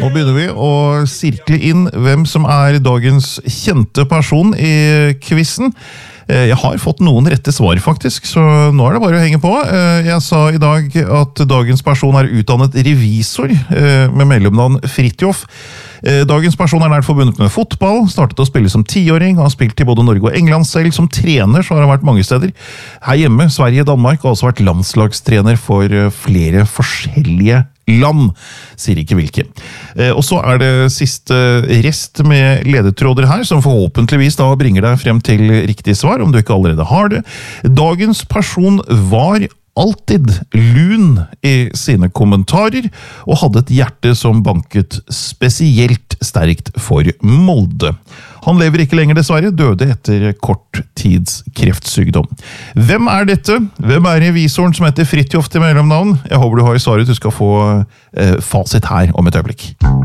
Nå begynner vi å sirkle inn hvem som dagens kjente person I quizen. Jeg har fått noen rette svar faktisk, så nå det bare å henge på. Jeg sa I dag at dagens person utdannet revisor med mellomnavn Fridtjof. Dagens person nært forbundet med fotball, startet å spille som 10-åring, har spilt I både Norge og England selv. Som trener så har han vært mange steder. Her hjemme, Sverige, Danmark, har også vært landslagstrener for flere forskjellige land, sier ikke hvilke. Og så det siste rest med ledetråder her, som forhåpentligvis da bringer deg frem til riktig svar, om du ikke allerede har det. Dagens person var alltid lun I sine kommentarer, og hadde et hjerte som banket spesielt sterkt for Molde. Han lever ikke lenger dessverre, døde etter kort tids kreftsykdom. Hvem dette? Hvem revisoren som heter Fridtjof til mellomnavn? Jeg håper du har svaret, du skal få fasit her om et øyeblikk.